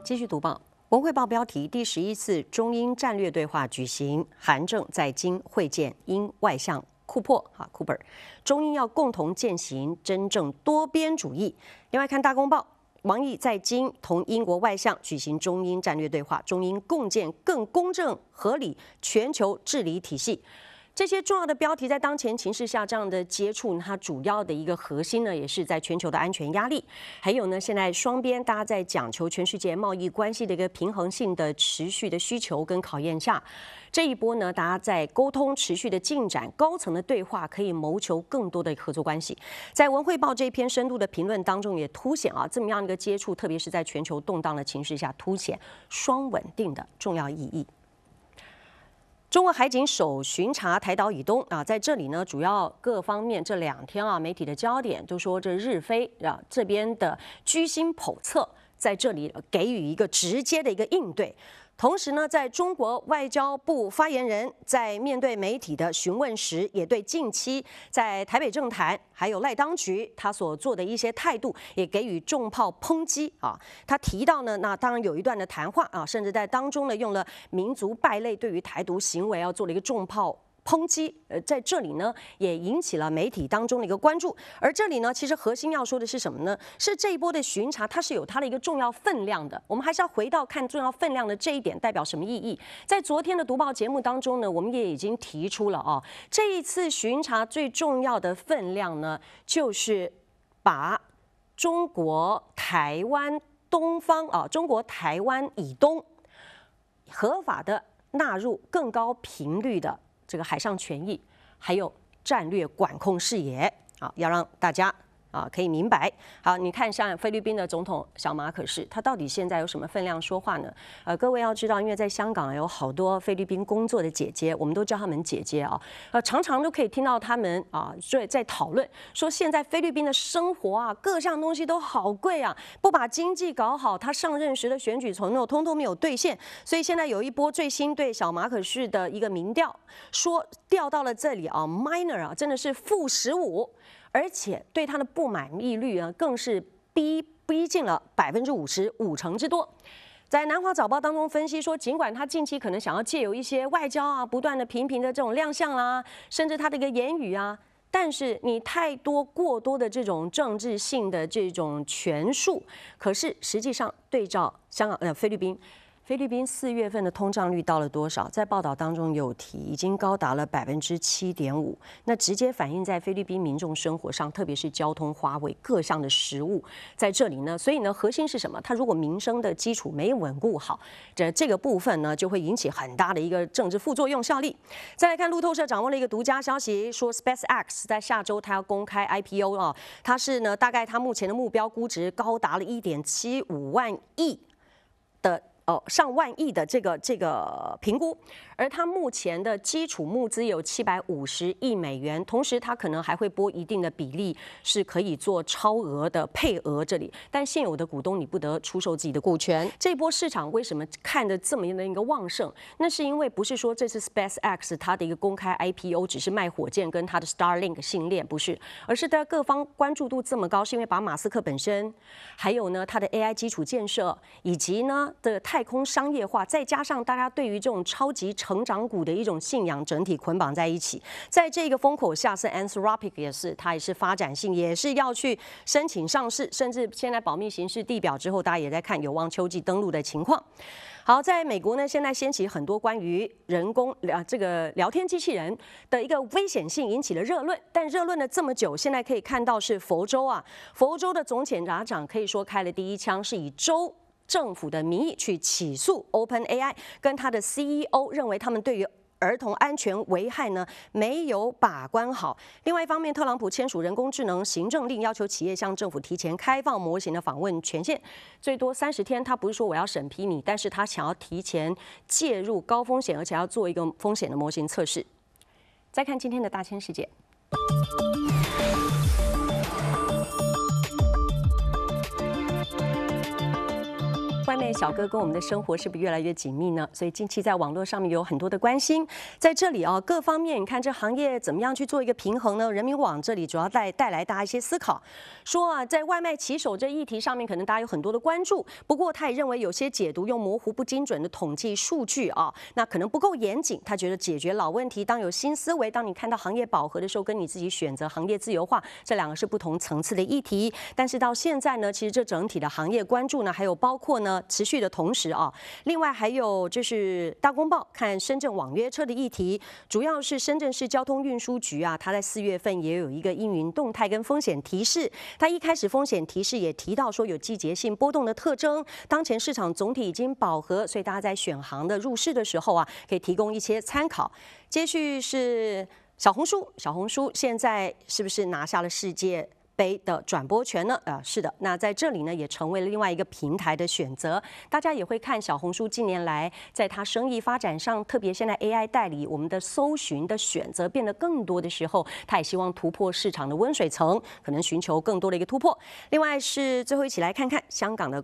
继续读报。文汇报标题：第11次中英战略对话举行，韩正在京会见英外相库珀，中英要共同践行真正多边主义。另外看大公报，王毅在京同英国外相举行中英战略对话，中英共建更公正合理全球治理体系。这些重要的标题在当前情势下这样的接触，它主要的一个核心呢，也是在全球的安全压力，还有呢，现在双边大家在讲求全世界贸易关系的一个平衡性的持续的需求跟考验下，这一波呢，大家在沟通持续的进展，高层的对话可以谋求更多的合作关系。在文汇报这篇深度的评论当中，也凸显这么样一个接触，特别是在全球动荡的情势下，凸显双稳定的重要意义。中国海警首巡查台岛以东在这里呢，主要各方面这2天媒体的焦点都说这日菲这边的居心叵测，在这里给予一个直接的一个应对。同时呢，在中国外交部发言人在面对媒体的询问时，也对近期在台北政坛还有赖当局他所做的一些态度，也给予重炮抨击他提到呢，那当然有一段的谈话甚至在当中呢用了民族败类对于台独行为做了一个重炮抨击，在这里呢也引起了媒体当中的一个关注。而这里呢，其实核心要说的是什么呢？是这一波的巡查，它是有它的一个重要分量的。我们还是要回到看重要分量的这一点代表什么意义。在昨天的读报节目当中呢，我们也已经提出了这一次巡查最重要的分量呢，就是把中国台湾东方中国台湾以东合法的纳入更高频率的这个海上权益，还有战略管控视野要让大家可以明白。好，你看像菲律宾的总统小马可仕，他到底现在有什么分量说话呢？各位要知道，因为在香港有好多菲律宾工作的姐姐，我们都叫他们姐姐常常都可以听到他们在讨论说，现在菲律宾的生活各项东西都好贵不把经济搞好，他上任时的选举承诺通通没有兑现，所以现在有一波最新对小马可仕的一个民调，说调到了这里minor 真的是-15%。而且对他的不满意率更是逼近了50%，5成之多。在南华早报当中分析说，尽管他近期可能想要借由一些外交不断的频频的这种亮相啦，甚至他的一个言语但是你过多的这种政治性的这种权术，可是实际上对照香港菲律宾4月份的通胀率到了多少？在报道当中有提，已经高达了7.5%。那直接反映在菲律宾民众生活上，特别是交通、花卉各项的食物，在这里呢，所以呢，核心是什么？它如果民生的基础没稳固好，这个部分呢，就会引起很大的一个政治副作用效力。再来看路透社掌握了一个独家消息，说 SpaceX 在下周它要公开 IPO 它是呢，大概它目前的目标估值高达了1.75万亿的。上万亿的这个评估，而它目前的基础募资有750亿美元，同时它可能还会拨一定的比例是可以做超额的配额这里，但现有的股东你不得出售自己的股权。这波市场为什么看得这么样的一个旺盛？那是因为不是说这次 SpaceX 它的一个公开 IPO 只是卖火箭跟它的 Starlink 星链，不是，而是在各方关注度这么高，是因为把马斯克本身，还有呢它的 AI 基础建设，以及呢的太空商业化，再加上大家对于这种超级成长股的一种信仰，整体捆绑在一起。在这个风口下，是 Anthropic 它也是发展性，也是要去申请上市，甚至现在保密形式地表之后，大家也在看有望秋季登陆的情况。好，在美国呢，现在掀起很多关于人工这个聊天机器人的一个危险性，引起了热论。但热论了这么久，现在可以看到是佛州佛州的总检察长可以说开了第一枪，是以州政府的名义去起诉 OpenAI 跟他的 CEO， 认为他们对于儿童安全危害呢没有把关好。另外一方面，特朗普签署人工智能行政令，要求企业向政府提前开放模型的访问权限，最多30天。他不是说我要审批你，但是他想要提前介入高风险，而且要做一个风险的模型测试。再看今天的大千世界。 外卖小哥跟我们的生活是不是越来越紧密呢？所以近期在网络上面有很多的关心，在这里各方面你看这行业怎么样去做一个平衡呢？人民网这里主要带来大家一些思考，说在外卖骑手这议题上面，可能大家有很多的关注，不过他也认为有些解读用模糊不精准的统计数据那可能不够严谨。他觉得解决老问题，当有新思维，当你看到行业饱和的时候，跟你自己选择行业自由化，这两个是不同层次的议题。但是到现在呢，其实这整体的行业关注呢，还有包括呢持续的同时另外还有就是大公报看深圳网约车的议题，主要是深圳市交通运输局它在4月份也有一个阴云动态跟风险提示。它一开始风险提示也提到说有季节性波动的特征，当前市场总体已经饱和，所以大家在选行的入市的时候可以提供一些参考。接续是小红书现在是不是拿下了世界杯的转播权呢？是的，那在这里呢也成为了另外一个平台的选择。大家也会看小红书近年来在它生意发展上，特别现在 AI 代理，我们的搜寻的选择变得更多的时候，它也希望突破市场的温水层，可能寻求更多的一个突破。另外是最后一起来看看香港的